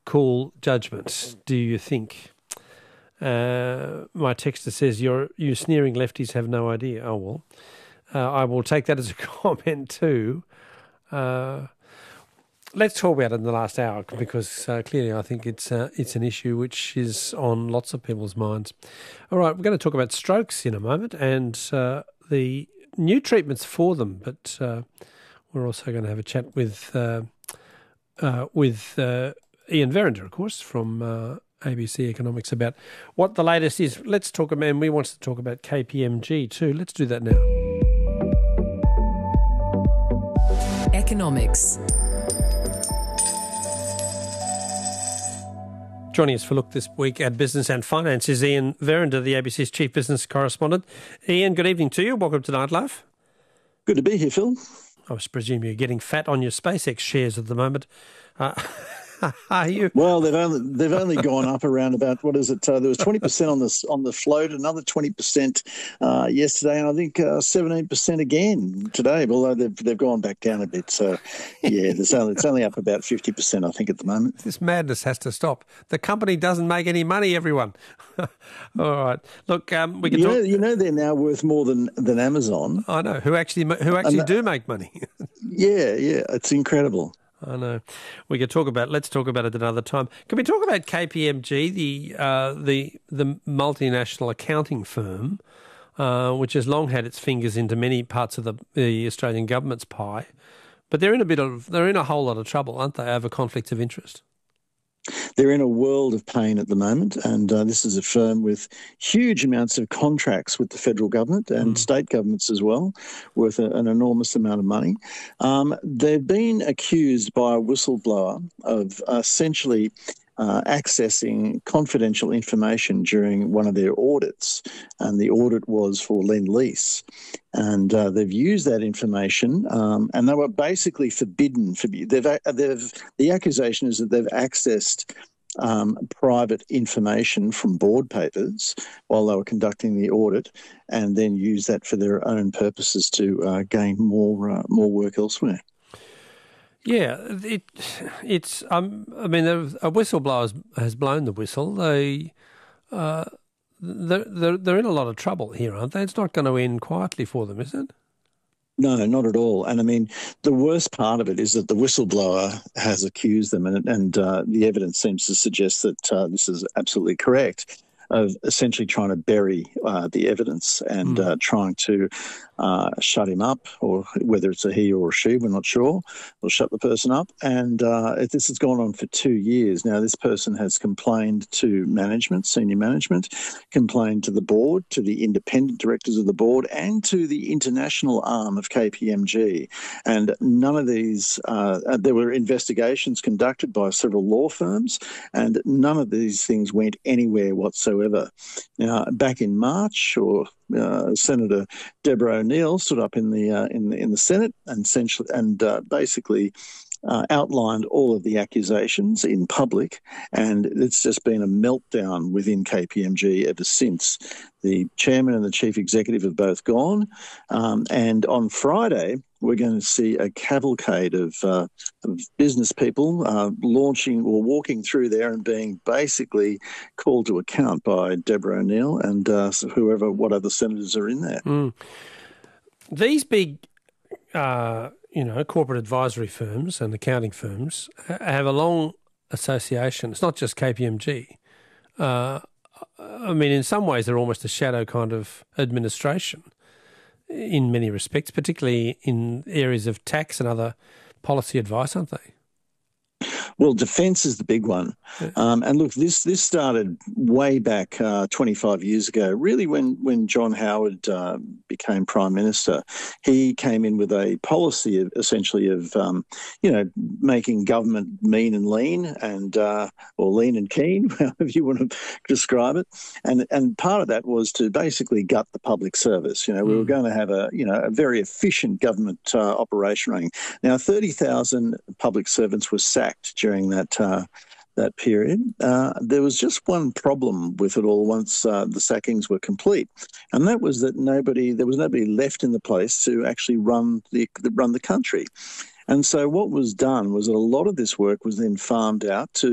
cool judgment, do you think? My texter says, you sneering lefties have no idea. Oh, well, I will take that as a comment too. Let's talk about it in the last hour because clearly I think it's an issue which is on lots of people's minds. All right, we're going to talk about strokes in a moment and the new treatments for them, but we're also going to have a chat with Ian Verinder, of course, from ABC Economics about what the latest is. Let's talk about, and we want to talk about KPMG too. Let's do that now. Economics. Joining us for Look this week at Business and Finance is Ian Verinder, the ABC's Chief Business Correspondent. Ian, good evening to you. Welcome to Night Life. Good to be here, Phil. I presume you're getting fat on your SpaceX shares at the moment. Are you? Well, they've only gone up around about, what is it? There was 20% on the float, another 20% yesterday, and I think 17% again today. Although they've gone back down a bit. So yeah, it's only up about 50%, I think, at the moment. This madness has to stop. The company doesn't make any money. Everyone. All right. Look, we can talk. You know, they're now worth more than Amazon. I know who actually do make money. Yeah, it's incredible. I know. Let's talk about it another time. Can we talk about KPMG, the multinational accounting firm, which has long had its fingers into many parts of the Australian government's pie, but they're in a whole lot of trouble, aren't they, over conflicts of interest? They're in a world of pain at the moment, and this is a firm with huge amounts of contracts with the federal government and state governments as well, worth an enormous amount of money. They've been accused by a whistleblower of essentially accessing confidential information during one of their audits, and the audit was for Lend-Lease. And they've used that information, and they were basically forbidden. The accusation is that they've accessed private information from board papers while they were conducting the audit, and then used that for their own purposes to gain more work elsewhere. Yeah, it's. I mean, a whistleblower has blown the whistle. They're in a lot of trouble here, aren't they? It's not going to end quietly for them, is it? No, not at all. And I mean, the worst part of it is that the whistleblower has accused them, and the evidence seems to suggest that this is absolutely correct, of essentially trying to bury the evidence and trying to shut him up, or whether it's a he or a she, we're not sure, or shut the person up. And this has gone on for 2 years. Now, this person has complained to management, senior management, complained to the board, to the independent directors of the board, and to the international arm of KPMG. And none of these, there were investigations conducted by several law firms, and none of these things went anywhere whatsoever. Now, back in March, Senator Deborah O'Neill stood up in the Senate and basically outlined all of the accusations in public, and it's just been a meltdown within KPMG ever since. The chairman and the chief executive have both gone, and on Friday we're going to see a cavalcade of business people launching or walking through there and being basically called to account by Deborah O'Neill and what other senators are in there. These big, corporate advisory firms and accounting firms have a long association. It's not just KPMG. I mean, in some ways, they're almost a shadow kind of administration in many respects, particularly in areas of tax and other policy advice, aren't they? Well, defence is the big one. Yeah. And look, this started way back 25 years ago, really when John Howard became Prime Minister. He came in with a policy of making government mean and lean, or lean and keen, however you want to describe it. And part of that was to basically gut the public service. We were going to have a very efficient government operation running. Now, 30,000 public servants were sacked during that period. There was just one problem with it all once the sackings were complete, and that was that there was nobody left in the place to actually run the country. And so what was done was that a lot of this work was then farmed out to